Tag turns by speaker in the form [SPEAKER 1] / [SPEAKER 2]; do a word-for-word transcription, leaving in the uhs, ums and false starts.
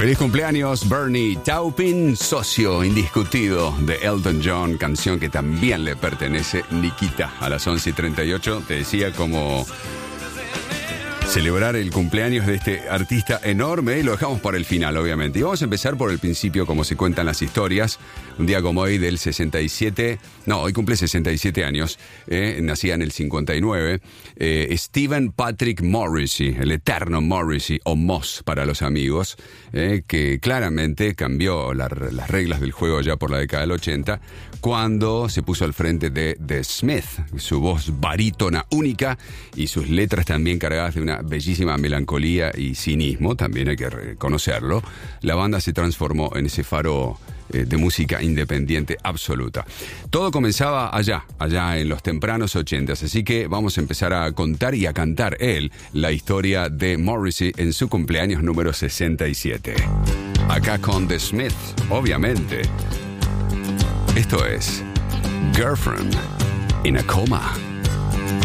[SPEAKER 1] Feliz cumpleaños, Bernie Taupin, socio indiscutido de Elton John, canción que también le pertenece, Nikita. A las once y treinta y ocho te decía cómo celebrar el cumpleaños de este artista enorme, y lo dejamos para el final, obviamente. Y vamos a empezar por el principio, como se cuentan las historias. Un día como hoy del sesenta y siete, no, hoy cumple sesenta y siete años, eh, nacía en el cincuenta y nueve, eh, Stephen Patrick Morrissey, el eterno Morrissey, o Moss para los amigos, eh, que claramente cambió la, las reglas del juego ya por la década del ochenta, cuando se puso al frente de The Smith, su voz barítona única y sus letras también cargadas de una bellísima melancolía y cinismo, también hay que reconocerlo. La banda se transformó en ese faro eh, de música independiente absoluta. Todo comenzaba allá, allá en los tempranos ochentas, así que vamos a empezar a contar y a cantar él la historia de Morrissey en su cumpleaños número sesenta y siete. Acá con The Smith, obviamente. Esto es Girlfriend in a Coma.